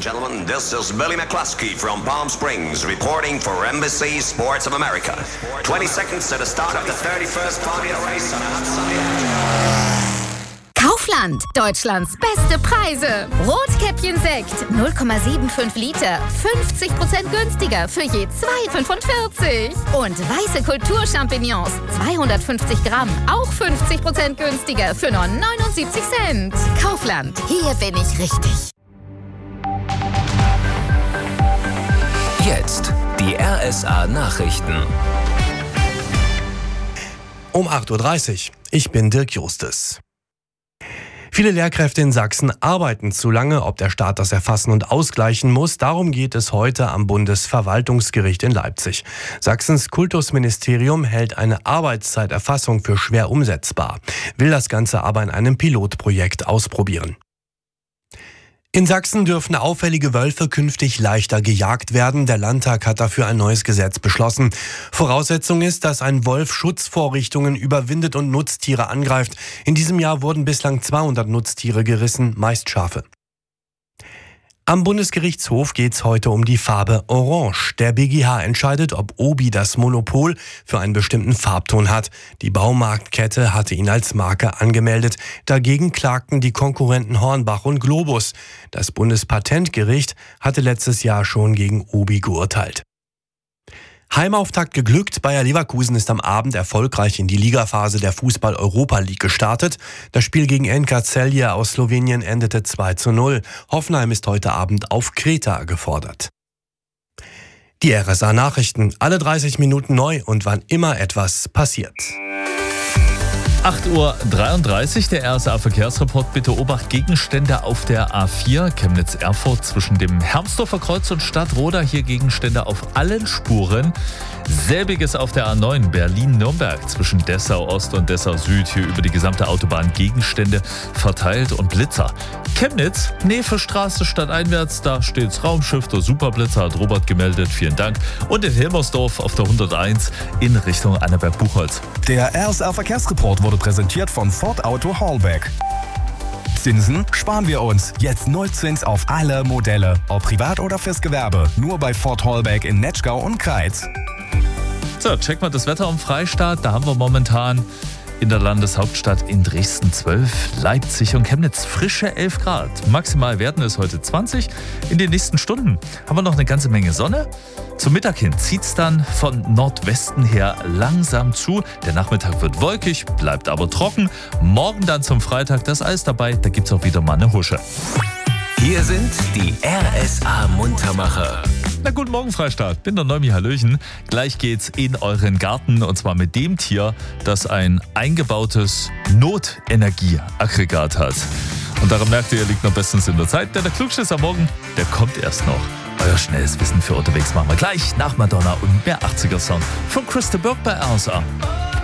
gentlemen, this is Billy McCluskey from Palm Springs reporting for NBC Sports of America. 20 seconds to the start of the 31st Formula Race on a hot sunny afternoon. Kaufland, Deutschlands beste Preise. Rotkäppchen Sekt, 0,75 Liter, 50% günstiger für je 2,45. Und weiße Kulturchampignons, 250 Gramm, auch 50% günstiger für nur 79 Cent. Kaufland, hier bin ich richtig. Jetzt die RSA Nachrichten. Um 8.30 Uhr. Ich bin Dirk Justes. Viele Lehrkräfte in Sachsen arbeiten zu lange. Ob der Staat das erfassen und ausgleichen muss, darum geht es heute am Bundesverwaltungsgericht in Leipzig. Sachsens Kultusministerium hält eine Arbeitszeiterfassung für schwer umsetzbar, will das Ganze aber in einem Pilotprojekt ausprobieren. In Sachsen dürfen auffällige Wölfe künftig leichter gejagt werden. Der Landtag hat dafür ein neues Gesetz beschlossen. Voraussetzung ist, dass ein Wolf Schutzvorrichtungen überwindet und Nutztiere angreift. In diesem Jahr wurden bislang 200 Nutztiere gerissen, meist Schafe. Am Bundesgerichtshof geht es heute um die Farbe Orange. Der BGH entscheidet, ob Obi das Monopol für einen bestimmten Farbton hat. Die Baumarktkette hatte ihn als Marke angemeldet. Dagegen klagten die Konkurrenten Hornbach und Globus. Das Bundespatentgericht hatte letztes Jahr schon gegen Obi geurteilt. Heimauftakt geglückt. Bayer Leverkusen ist am Abend erfolgreich in die Ligaphase der Fußball-Europa League gestartet. Das Spiel gegen NK Celje aus Slowenien endete 2:0. Hoffenheim ist heute Abend auf Kreta gefordert. Die RSA Nachrichten, alle 30 Minuten neu und wann immer etwas passiert. 8.33 Uhr, der RSA Verkehrsreport. Bitte Obacht, Gegenstände auf der A4 Chemnitz-Erfurt zwischen dem Hermsdorfer Kreuz und Stadtroda. Hier Gegenstände auf allen Spuren. Selbiges auf der A9 Berlin-Nürnberg zwischen Dessau Ost und Dessau Süd. Hier über die gesamte Autobahn Gegenstände verteilt und Blitzer. Chemnitz, Nevestraße stadteinwärts, da steht's Raumschiff, der Superblitzer, hat Robert gemeldet, vielen Dank. Und in Hilmersdorf auf der 101 in Richtung Annaberg-Buchholz. Der RSA Verkehrsreport wurde präsentiert von Ford Auto Hallback. Zinsen sparen wir uns. Jetzt Nullzins auf alle Modelle. Ob privat oder fürs Gewerbe. Nur bei Ford Hallback in Netschgau und Kreiz. So, check mal das Wetter am Freistaat. Da haben wir momentan in der Landeshauptstadt in Dresden 12, Leipzig und Chemnitz frische 11 Grad. Maximal werden es heute 20. In den nächsten Stunden haben wir noch eine ganze Menge Sonne. Zum Mittag hin zieht es dann von Nordwesten her langsam zu. Der Nachmittag wird wolkig, bleibt aber trocken. Morgen dann zum Freitag das Eis dabei, da gibt es auch wieder mal eine Husche. Hier sind die RSA Muntermacher. Na, guten Morgen Freistaat, bin der Neumi, hallöchen. Gleich geht's in euren Garten und zwar mit dem Tier, das ein eingebautes Notenergieaggregat hat. Und daran merkt ihr liegt noch bestens in der Zeit, denn der Klugschiss am Morgen, der kommt erst noch. Euer schnelles Wissen für unterwegs machen wir gleich nach Madonna und mehr 80er-Song von Chris de Burgh bei RSA.